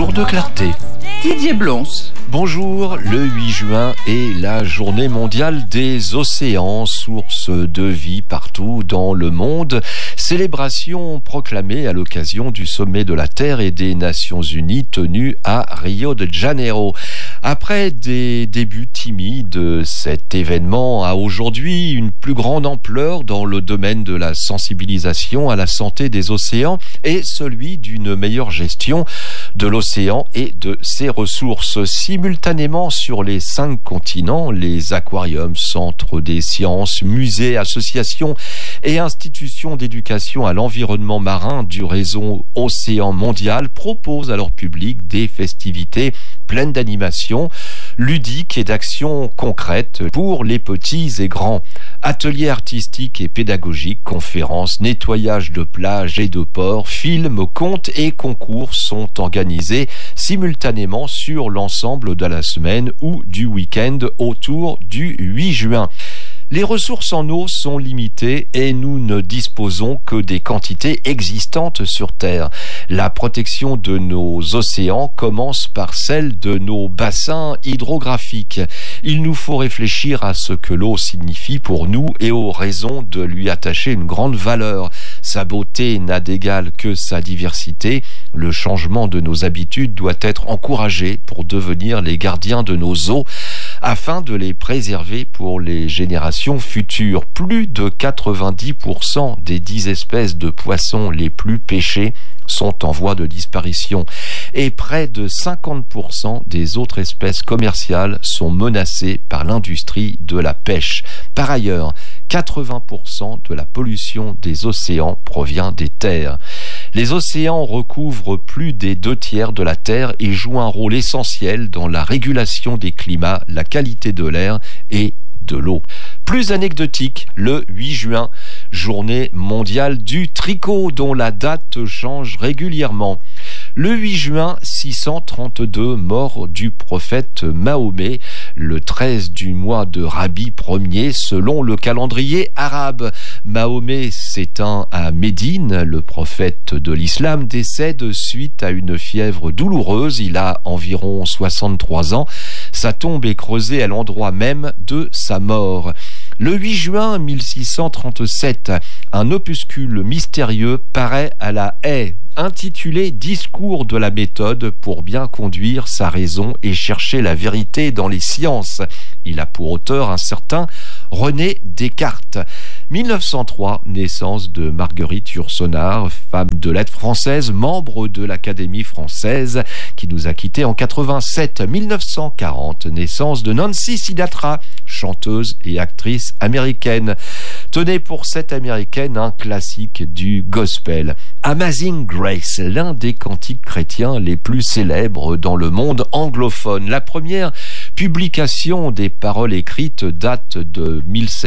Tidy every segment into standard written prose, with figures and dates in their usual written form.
jour de clarté. Didier Blons. Bonjour, le 8 juin est la journée mondiale des océans, source de vie partout dans le monde. Célébration proclamée à l'occasion du sommet de la Terre et des Nations Unies tenu à Rio de Janeiro. Après des débuts timides, cet événement a aujourd'hui une plus grande ampleur dans le domaine de la sensibilisation à la santé des océans et celui d'une meilleure gestion de l'océan et de ses ressources. Simultanément sur les 5 continents, les aquariums, centres des sciences, musées, associations et institutions d'éducation à l'environnement marin du réseau Océan Mondial proposent à leur public des festivités pleines d'animation, ludiques et d'actions concrètes pour les petits et grands. Ateliers artistiques et pédagogiques, conférences, nettoyage de plages et de ports, films, contes et concours sont organisés simultanément sur l'ensemble de la semaine ou du week-end autour du 8 juin. Les ressources en eau sont limitées et nous ne disposons que des quantités existantes sur Terre. La protection de nos océans commence par celle de nos bassins hydrographiques. Il nous faut réfléchir à ce que l'eau signifie pour nous et aux raisons de lui attacher une grande valeur. Sa beauté n'a d'égal que sa diversité. Le changement de nos habitudes doit être encouragé pour devenir les gardiens de nos eaux, afin de les préserver pour les générations futures. Plus de 90% des 10 espèces de poissons les plus pêchées sont en voie de disparition et près de 50% des autres espèces commerciales sont menacées par l'industrie de la pêche. Par ailleurs, 80% de la pollution des océans provient des terres. Les océans recouvrent plus des 2/3 de la Terre et jouent un rôle essentiel dans la régulation des climats, la qualité de l'air et de l'eau. Plus anecdotique, le 8 juin, journée mondiale du tricot dont la date change régulièrement. Le 8 juin 632, mort du prophète Mahomet, le 13 du mois de Rabi Ier selon le calendrier arabe. Mahomet s'éteint à Médine, le prophète de l'islam décède suite à une fièvre douloureuse, il a environ 63 ans. Sa tombe est creusée à l'endroit même de sa mort. Le 8 juin 1637, un opuscule mystérieux paraît à La Haye, intitulé « Discours de la méthode pour bien conduire sa raison et chercher la vérité dans les sciences ». Il a pour auteur un certain René Descartes. 1903, naissance de Marguerite Yourcenar, femme de lettres française, membre de l'Académie française, qui nous a quittés en 87. 1940, naissance de Nancy Sinatra, chanteuse et actrice américaine. Tenez pour cette américaine un classique du gospel. Amazing Grace, l'un des cantiques chrétiens les plus célèbres dans le monde anglophone. La première publication des paroles écrites date de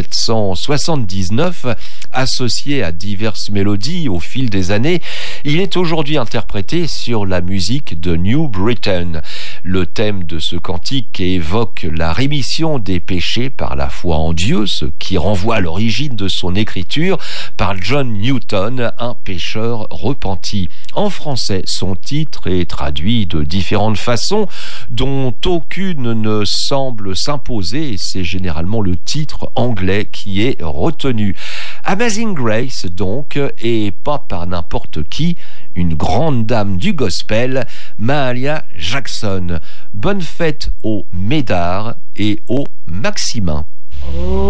1779, associée à diverses mélodies au fil des années. Il est aujourd'hui interprété sur la musique de New Britain. Le thème de ce cantique évoque la rémission des péchés par la foi en Dieu, ce qui renvoie à l'origine de son écriture par John Newton, un pécheur repenti. En français, son titre est traduit de différentes façons, dont aucune ne semble s'imposer, et c'est généralement le titre anglais qui est retenu. Amazing Grace, donc, et pas par n'importe qui, une grande dame du gospel, Mahalia Jackson. Bonne fête aux Médard et aux Maximin.